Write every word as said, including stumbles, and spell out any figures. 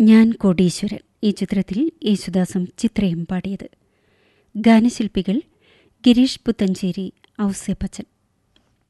ഞാൻ കോടീശ്വരൻ ഈ ചിത്രത്തിൽ യേശുദാസും ചിത്രയും പാടിയത്. ഗാനശില്പികൾ ഗിരീഷ് പുത്തഞ്ചേരി, ഔസേപ്പച്ചൻ.